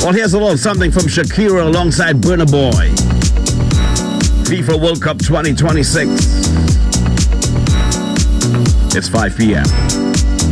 Well, here's a little something from Shakira alongside Burna Boy. FIFA World Cup 2026. It's 5 p.m.